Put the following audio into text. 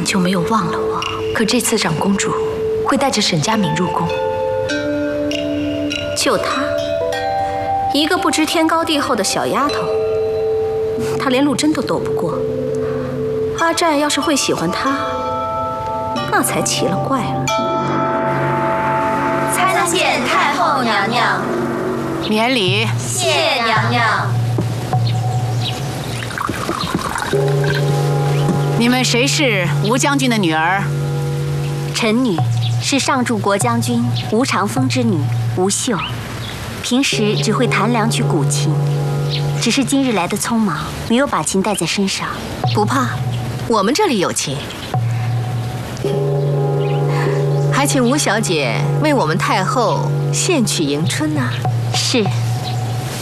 久没有忘了我，可这次长公主会带着沈佳敏入宫。 就她，一个不知天高地厚的小丫头，她连陆贞都斗不过。阿战要是会喜欢她，那才奇了怪了。 参见太后娘娘。 免礼。 谢娘娘。 你们谁是吴将军的女儿？ 臣女是上柱国将军吴长风之女吴秀，平时只会弹两曲古琴，只是今日来的匆忙，没有把琴带在身上。 不怕，我们这里有琴。还请吴小姐为我们太后献曲迎春呢。 是。